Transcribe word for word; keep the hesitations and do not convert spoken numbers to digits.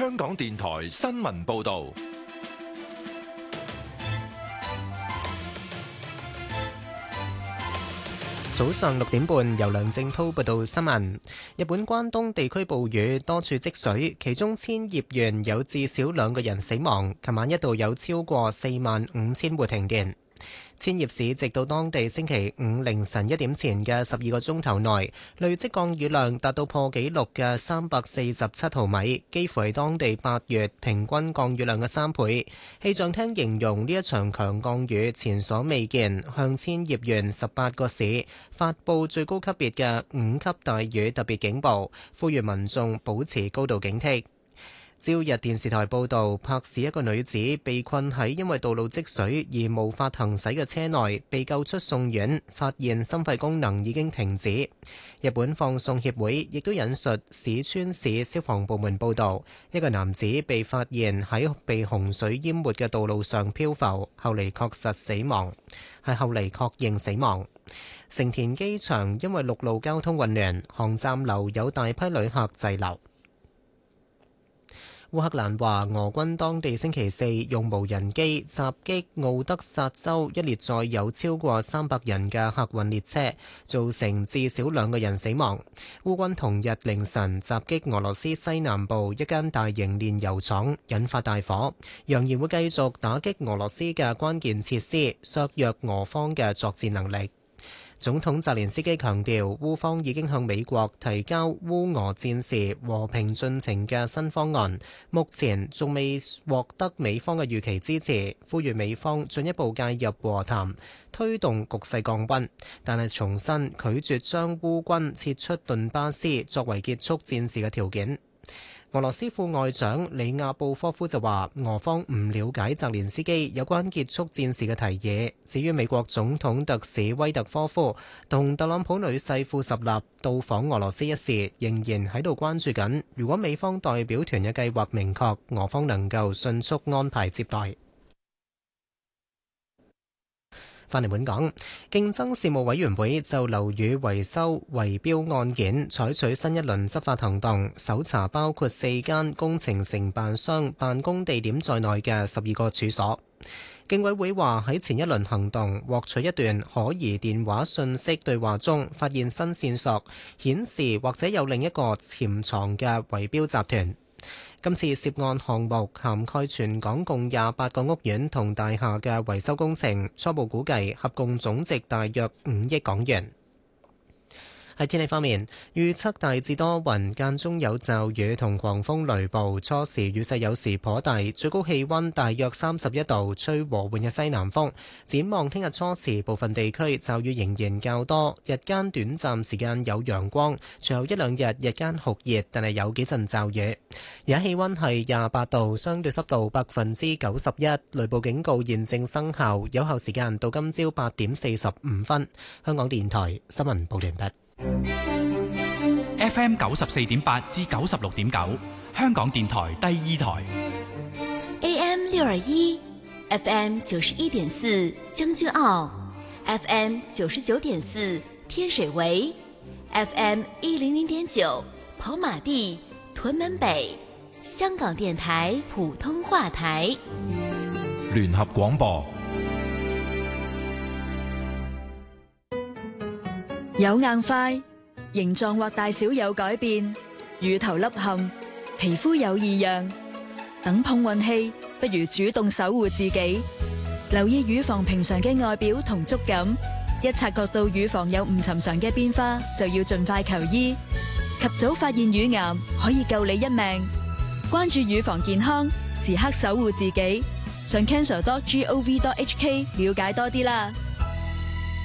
香港電台新聞報道。 早上六點半，由梁正滔報道新聞。日本關東地區暴雨，多處積水，其中千葉縣有至少兩個人死亡。琴晚一度有超過四萬五千戶停電。千葉市直到當地星期五凌晨一點前嘅十二個鐘頭內，累積降雨量達到破紀錄嘅三百四十七毫米，幾乎係當地八月平均降雨量嘅三倍。氣象廳形容呢一場強降雨前所未見，向千葉縣十八個市發布最高級別嘅五級大雨特別警報，呼籲民眾保持高度警惕。朝日電視台報導，柏市一個女子被困喺因為道路積水而無法行駛嘅車內，被救出送院，發現心肺功能已經停止。日本放送協會亦都引述市川市消防部門報導，一個男子被發現喺被洪水淹沒嘅道路上漂浮，後嚟確實死亡，係後嚟確認死亡。成田機場因為陸路交通混亂，航站樓有大批旅客滯留。烏克蘭話，俄軍當地星期四用無人機襲擊奧德薩州一列載有超過三百人嘅客運列車，造成至少兩個人死亡。烏軍同日凌晨襲擊俄羅斯西南部一間大型煉油廠，引發大火，揚言會繼續打擊俄羅斯嘅關鍵設施，削弱俄方嘅作戰能力。總統澤連斯基強調，烏方已經向美國提交烏俄戰事和平進程嘅新方案，目前仲未獲得美方嘅預期支持，呼籲美方進一步介入和談，推動局勢降溫，但係重申拒絕將烏軍撤出頓巴斯作為結束戰事嘅條件。俄羅斯副外長里亞布科夫就話，俄方唔了解澤連斯基有關結束戰事嘅提議。至於美國總統特使威特科夫同特朗普女婿庫什納到訪俄羅斯一事，仍然喺度關注緊。如果美方代表團嘅計劃明確，俄方能夠迅速安排接待。返嚟本港，競爭事務委員會就樓宇維修圍標案件採取新一輪執法行動，搜查包括四間工程承辦商辦公地點在內嘅十二個處所。競委會話喺前一輪行動獲取一段可疑電話訊息對話中，發現新線索，顯示或者有另一個潛藏嘅圍標集團。今次涉案項目涵蓋全港共廿八個屋苑同大廈嘅維修工程，初步估計合共總值大約五億港元。喺天氣方面，預測大致多雲，間中有驟雨同狂風雷暴，初時雨勢有時頗大，最高氣溫大約三十一度，吹和緩嘅西南風。展望聽日初時，部分地區驟雨仍然較多，日間短暫時間有陽光，隨後一兩日日間酷熱，但係有幾陣驟雨。而家氣溫係廿八度，相對濕度百分之九十一，雷暴警告現正生效，有效時間到今朝八點四十五分。香港電台新聞報完畢。 F M 九十四點八至九十六點九，香港電台第二台。 A M 六二一，F M 九十一點四將軍澳 ，F M 九十九點四天水圍 ，F M 一零零點九跑馬地屯門北，香港電台普通話台。 聯合廣播。 有硬塊，形狀或大小有改變，乳頭凹陷，皮膚有異樣，等碰運氣，不如主動守護自己。留意乳房平常嘅外表同觸感，一察覺到乳房有唔尋常嘅變化，就要盡快求醫。及早發現乳癌，可以救你一命。關注乳房健康，時刻守護自己。上 cancer dot gov dot hk 了解多啲啦。